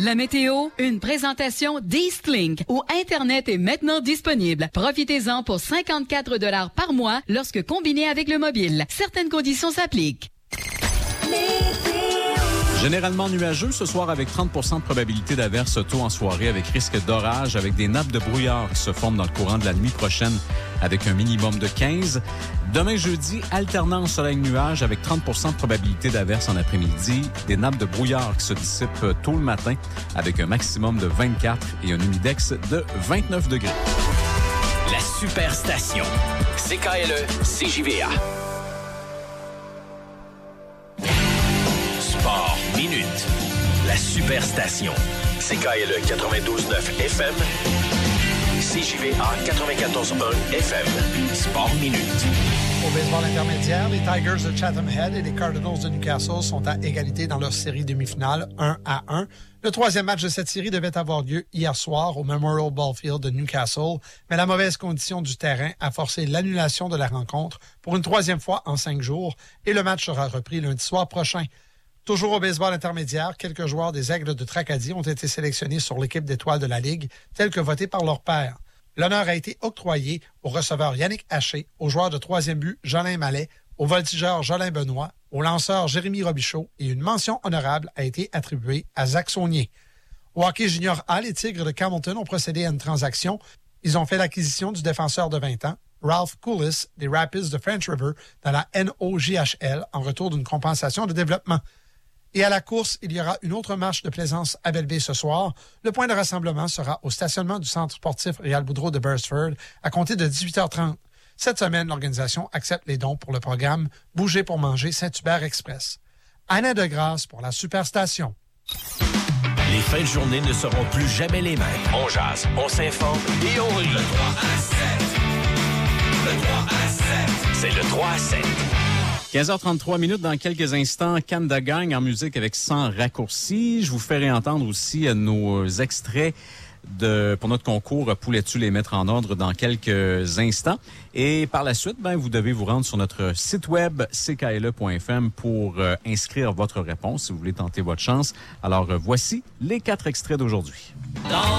La météo, une présentation d'Eastlink, où Internet est maintenant disponible. Profitez-en pour 54 $ par mois lorsque combiné avec le mobile. Certaines conditions s'appliquent. Généralement nuageux ce soir avec 30% de probabilité d'averse tôt en soirée avec risque d'orage avec des nappes de brouillard qui se forment dans le courant de la nuit prochaine avec un minimum de 15. Demain jeudi, alternance soleil-nuage avec 30% de probabilité d'averse en après-midi. Des nappes de brouillard qui se dissipent tôt le matin avec un maximum de 24 et un humidex de 29 degrés. La Superstation. CKLE, CJVA. Sport Minute. La Superstation. CKLE 92.9 FM. CJVA 94.1 FM. Sport Minute. Au baseball intermédiaire, les Tigers de Chatham Head et les Cardinals de Newcastle sont à égalité dans leur série demi-finale 1-1. Le troisième match de cette série devait avoir lieu hier soir au Memorial Ballfield de Newcastle, mais la mauvaise condition du terrain a forcé l'annulation de la rencontre pour une troisième fois en 5 jours et le match sera repris lundi soir prochain. Toujours au baseball intermédiaire, quelques joueurs des Aigles de Tracadie ont été sélectionnés sur l'équipe d'étoiles de la Ligue, tels que votés par leur père. L'honneur a été octroyé au receveur Yannick Haché, au joueur de troisième but Jolin Mallet, au voltigeur Jolin Benoît, au lanceur Jérémy Robichaud et une mention honorable a été attribuée à Zach Saunier. Au hockey junior A, les Tigres de Campbellton ont procédé à une transaction. Ils ont fait l'acquisition du défenseur de 20 ans, Ralph Coulis, des Rapids de French River, dans la NOJHL, en retour d'une compensation de développement. Et à la course, il y aura une autre marche de plaisance à Belleville ce soir. Le point de rassemblement sera au stationnement du centre sportif Réal Boudreau de Burstford à compter de 18h30. Cette semaine, l'organisation accepte les dons pour le programme Bouger pour manger Saint-Hubert Express. Année de grâce pour la Superstation. Les fins de journée ne seront plus jamais les mêmes. On jase, on s'informe et on rit. Le 3 à 7. Le 3 à 7. C'est le 3 à 7. 15h33 dans quelques instants, Canada Gang en musique avec Sans raccourci. Je vous ferai entendre aussi nos extraits pour notre concours Poulais-tu les mettre en ordre dans quelques instants. Et par la suite, vous devez vous rendre sur notre site web ckle.fm pour inscrire votre réponse si vous voulez tenter votre chance. Alors voici les 4 extraits d'aujourd'hui.